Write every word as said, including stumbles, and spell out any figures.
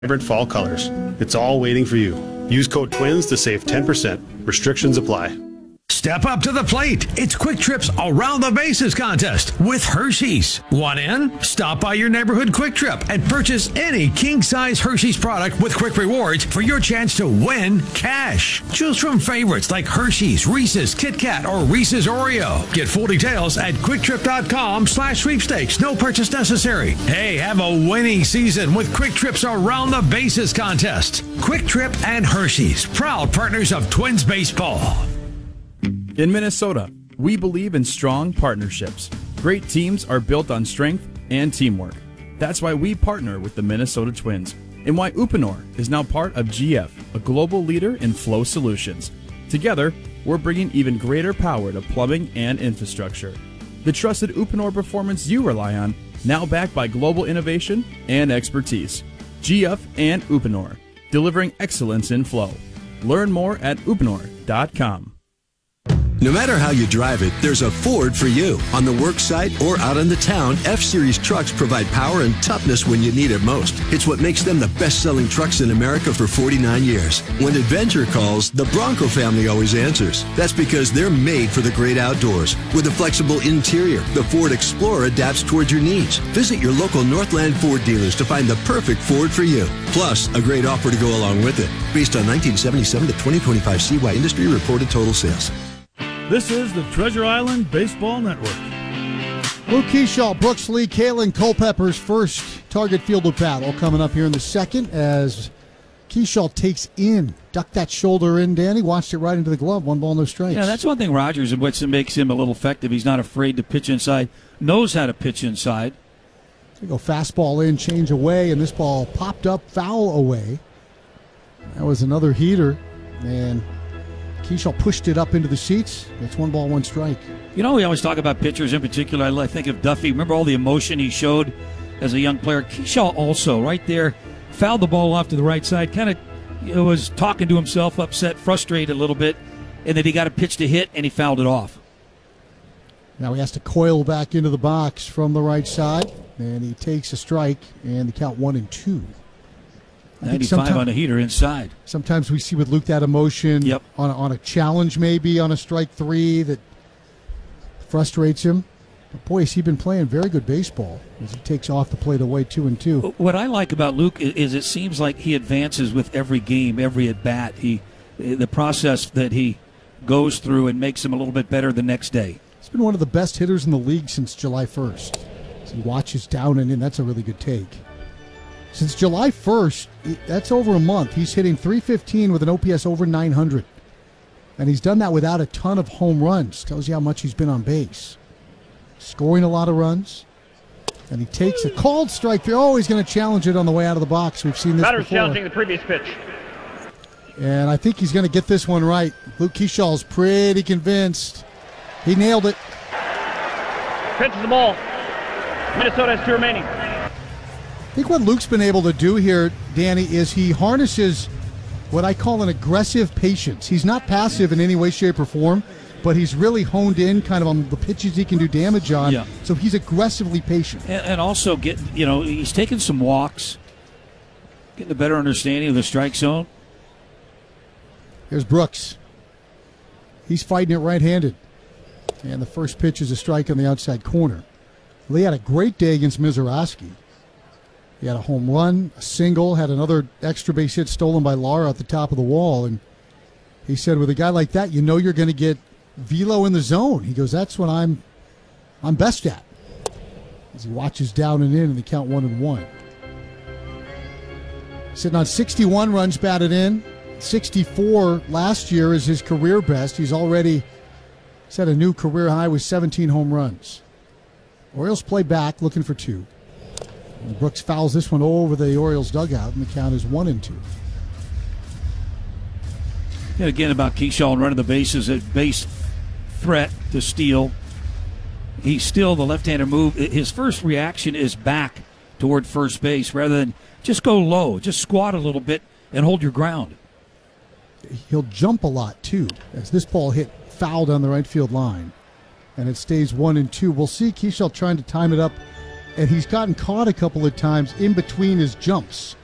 vibrant fall colors. It's all waiting for you. Use code TWINS to save ten percent. Restrictions apply. Step up to the plate. It's Quick Trip's Around the Bases contest with Hershey's. Want in? Stop by your neighborhood Quick Trip and purchase any king-size Hershey's product with Quick Rewards for your chance to win cash. Choose from favorites like Hershey's, Reese's, Kit Kat, or Reese's Oreo. Get full details at quicktrip.com slash sweepstakes. No purchase necessary. Hey, have a winning season with Quick Trip's Around the Bases contest. Quick Trip and Hershey's, proud partners of Twins Baseball. In Minnesota, we believe in strong partnerships. Great teams are built on strength and teamwork. That's why we partner with the Minnesota Twins, and why Uponor is now part of G F, a global leader in flow solutions. Together, we're bringing even greater power to plumbing and infrastructure. The trusted Uponor performance you rely on, now backed by global innovation and expertise. G F and Uponor, delivering excellence in flow. Learn more at uponor dot com. No matter how you drive it, there's a Ford for you. On the work site or out in the town, F-Series trucks provide power and toughness when you need it most. It's what makes them the best-selling trucks in America for forty-nine years. When adventure calls, the Bronco family always answers. That's because they're made for the great outdoors. With a flexible interior, the Ford Explorer adapts towards your needs. Visit your local Northland Ford dealers to find the perfect Ford for you. Plus, a great offer to go along with it. Based on nineteen seventy-seven to twenty twenty-five C Y industry reported total sales. This is the Treasure Island Baseball Network. Luke Keeschall, Brooks Lee, Kalen Culpepper's first target fielded battle coming up here in the second as Keeschall takes in, ducked that shoulder in, Danny, watched it right into the glove, one ball, no strikes. Yeah, that's one thing Rogers, and what makes him a little effective. He's not afraid to pitch inside, knows how to pitch inside. They go fastball in, change away, and this ball popped up, foul away. That was another heater, and Keeschall pushed it up into the seats. It's one ball, one strike. You know, we always talk about pitchers in particular. I think of Duffy. Remember all the emotion he showed as a young player? Keeschall also, right there, fouled the ball off to the right side, kind of you know, was talking to himself, upset, frustrated a little bit, and then he got a pitch to hit, and he fouled it off. Now he has to coil back into the box from the right side, and he takes a strike, and the count one and two. ninety-five on a heater inside. Sometimes we see with Luke that emotion yep. on, on a challenge, maybe on a strike three that frustrates him. But boy, has he been playing very good baseball as he takes off the plate away two and two. What I like about Luke is it seems like he advances with every game, every at bat. He, the process that he goes through and makes him a little bit better the next day. He's been one of the best hitters in the league since July first. As he watches down and in, that's a really good take. Since July first, that's over a month, he's hitting three fifteen with an O P S over nine hundred. And he's done that without a ton of home runs. Tells you how much he's been on base. Scoring a lot of runs. And he takes a called strike there. Oh, he's going to challenge it on the way out of the box. We've seen this Batter's before. challenging the previous pitch. And I think he's going to get this one right. Luke Keeschall's pretty convinced. He nailed it. Pitches the ball. Minnesota has two remaining. I think what Luke's been able to do here, Danny, is he harnesses what I call an aggressive patience. He's not passive in any way, shape, or form, but he's really honed in kind of on the pitches he can do damage on. Yeah. So he's aggressively patient. And, and also, get you know, he's taking some walks, getting a better understanding of the strike zone. Here's Brooks. He's fighting it right-handed. And the first pitch is a strike on the outside corner. Well, he had a great day against Mizorowski. He had a home run, a single, had another extra base hit stolen by Lara at the top of the wall. And he said, with a guy like that, you know you're going to get velo in the zone. He goes, that's what I'm I'm best at. As he watches down and in and the count one and one. Sitting on sixty-one runs batted in. sixty-four last year is his career best. He's already set a new career high with seventeen home runs. Orioles play back, looking for two. And Brooks fouls this one over the Orioles dugout, and the count is one and two. And again, about Keeschall running the bases, a base threat to steal. He's still the left-hander move. His first reaction is back toward first base rather than just go low, just squat a little bit and hold your ground. He'll jump a lot, too, as this ball hit foul down the right field line. And it stays one and two. We'll see Keeschall trying to time it up. And he's gotten caught a couple of times in between his jumps.